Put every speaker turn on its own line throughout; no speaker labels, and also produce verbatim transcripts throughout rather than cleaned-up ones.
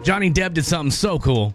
Johnny Depp did something so cool.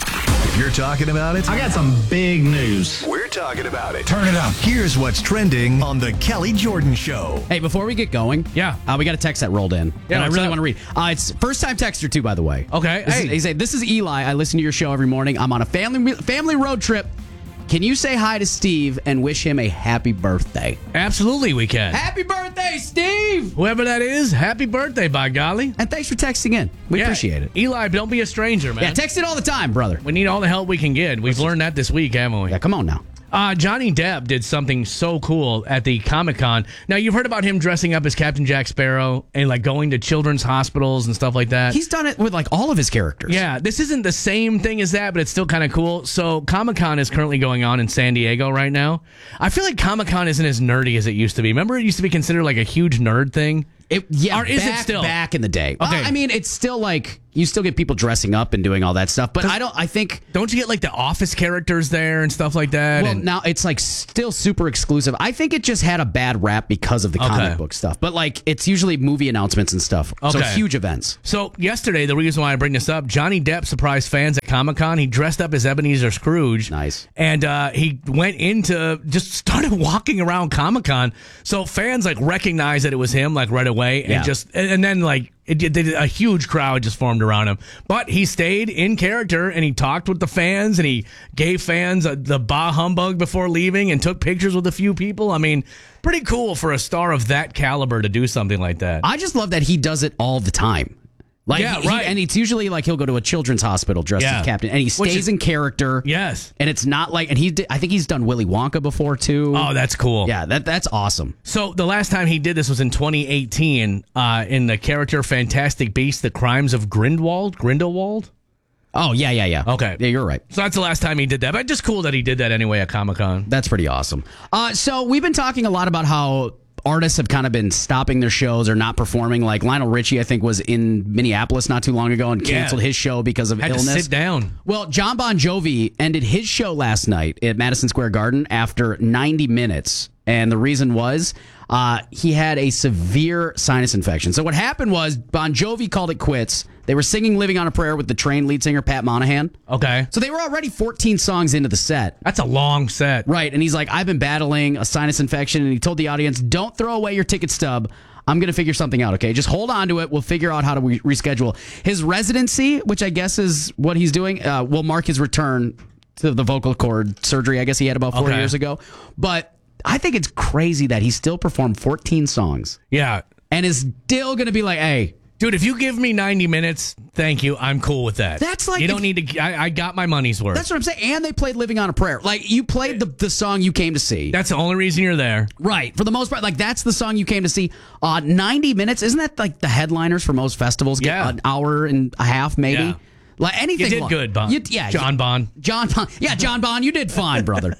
If you're talking about it,
I got some big news.
We're talking about it. Turn it up. Here's what's trending on The Kelly Jordan Show.
Hey, before we get going,
Yeah.
uh, we got a text that rolled in.
Yeah,
and I
what's
really
up?
want to read. Uh, it's first time texter too, by the way.
Okay.
This
Hey.
is, he said, "This is Eli. I listen to your show every morning. I'm on a family family road trip. Can you say hi to Steve and wish him a happy birthday?"
Absolutely, we can.
Happy birthday, Steve!
Whoever that is, happy birthday, by golly.
And thanks for texting in. We
Yeah.
appreciate it.
Eli, don't be a stranger, man.
Yeah, text it all the time, brother.
We need all the help we can get. We've learned that this week, haven't we?
Yeah, come on now.
Uh, Johnny Depp did something so cool at the Comic-Con. Now, you've heard about him dressing up as Captain Jack Sparrow and, like, going to children's hospitals and stuff like that.
He's done it with like all of his characters.
Yeah, this isn't the same thing as that, but it's still kind of cool. So Comic-Con is currently going on in San Diego right now. I feel like Comic-Con isn't as nerdy as it used to be. Remember, it used to be considered like a huge nerd thing?
It, yeah,
Or is it
back,
still?
back in the day?
Okay.
Well, I mean, it's still like you still get people dressing up and doing all that stuff, but I don't. I think
Don't you get like the Office characters there and stuff like that?
well
and,
now it's like still super exclusive. I think it just had a bad rap because of the
Okay.
comic book stuff, but like it's usually movie announcements and stuff. So
Okay.
huge events.
So yesterday, the reason why I bring this up, Johnny Depp surprised fans at Comic-Con. He dressed up as Ebenezer Scrooge.
Nice.
And uh, he went into, just started walking around Comic-Con. So fans like recognized that it was him like right away. And
Yeah.
just, and, and then like, it, it, it- a huge crowd just formed around him. But he stayed in character and he talked with the fans and he gave fans a, the bah humbug before leaving and took pictures with a few people. I mean, pretty cool for a star of that caliber to do something like that.
I just love that he does it all the time. Like,
Yeah,
he-
right.
and it's usually like he'll go to a children's hospital dressed
Yeah.
as Captain, and he
Which
stays
is-
in character.
Yes.
And it's not like, and he, did, I think he's done Willy Wonka before too.
Oh, that's cool.
yeah, that that's awesome.
So the last time he did this was in twenty eighteen uh, in the character Fantastic Beasts: The Crimes of Grindelwald. Grindelwald.
Oh yeah, yeah, yeah.
Okay.
yeah, you're right.
So that's the last time he did that. But just cool that he did that anyway at Comic-Con.
That's pretty awesome. Uh, so we've been talking a lot about how artists have kind of been stopping their shows or not performing. Like Lionel Richie, I think, was in Minneapolis not too long ago and canceled
Yeah.
his show because of
Had
illness.
to sit down.
Well, John Bon Jovi ended his show last night at Madison Square Garden after ninety minutes. And the reason was uh, he had a severe sinus infection. So what happened was Bon Jovi called it quits. They were singing Living on a Prayer with the Train lead singer, Pat Monahan.
Okay.
So they were already fourteen songs into the set.
That's a long set.
Right. And he's like, I've been battling a sinus infection. And he told the audience, don't throw away your ticket stub. I'm going to figure something out, okay? Just hold on to it. We'll figure out how to re- reschedule. His residency, which I guess is what he's doing, uh, will mark his return to the vocal cord surgery I guess he had about four
Okay.
years ago. But I think it's crazy that he still performed fourteen songs
Yeah.
and is still going to be like, hey,
Dude, if you give me ninety minutes, thank you. I'm cool with that.
That's like
You don't
if-
need to. I, I got my money's worth.
that's what I'm saying. And they played Living on a Prayer. Like, you played the, the song you came to see.
That's the only reason you're there.
Right. For the most part, like that's the song you came to see. Uh, ninety minutes. Isn't that like the headliners for most festivals? Get
Yeah.
An hour and a half, maybe.
Yeah.
Like anything.
You did
long-
good, Bon.
You- yeah.
John
you-
Bon.
John Bon. Yeah, John Bon. You did fine, brother.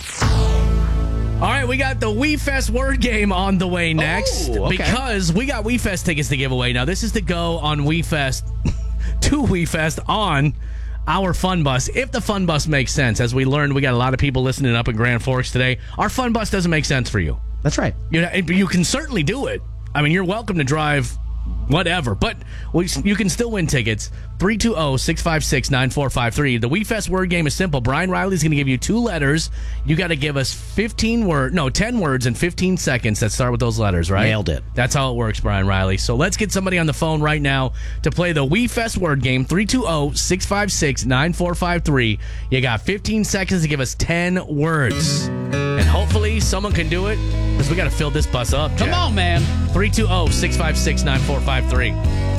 All right, we got the WeFest word game on the way next
Oh, okay.
because we got WeFest tickets to give away. Now, this is to go on WeFest, to WeFest on our Fun Bus, if the Fun Bus makes sense. As we learned, we got a lot of people listening up in Grand Forks today. Our Fun Bus doesn't make sense for you.
That's right.
You know, you can certainly do it. I mean, you're welcome to drive whatever, but we, you can still win tickets. three two zero, six five six, nine four five three. The WeFest word game is simple. Brian Riley's going to give you two letters. You got to give us fifteen words, no, ten words in fifteen seconds that start with those letters, right?
Nailed it.
That's how it works, Brian Riley. So let's get somebody on the phone right now to play the WeFest word game. three two zero, six five six, nine four five three. You got fifteen seconds to give us ten words. And hopefully someone can do it because we got to fill this bus up, Jack.
Come on, man.
three two zero, six five six, nine four five three.